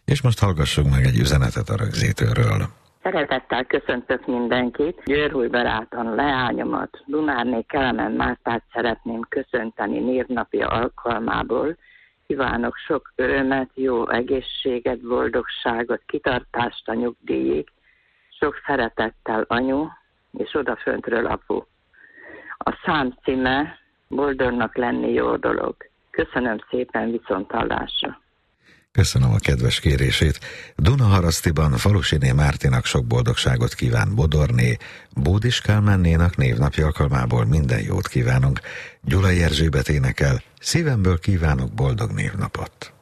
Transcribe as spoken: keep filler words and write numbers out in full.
És most hallgassunk meg egy üzenetet a rögzítőről. Szeretettel köszöntök mindenkit. Győrúj barátom, leányomat, Dunárné Kelemen Mártát szeretném köszönteni névnapja alkalmából. Kívánok sok örömet, jó egészséget, boldogságot, kitartást a nyugdíjig. Sok szeretettel anyu, és odaföntről apu. A szám címe Boldognak lenni jó dolog. Köszönöm szépen, viszonthallásra. Köszönöm a kedves kérését. Dunaharasztiban Falusiné Mártinak sok boldogságot kíván Bodorné, Bódis Kálmánnénak névnapi alkalmából minden jót kívánunk. Gyulai Erzsébet énekel, szívemből kívánok boldog névnapot.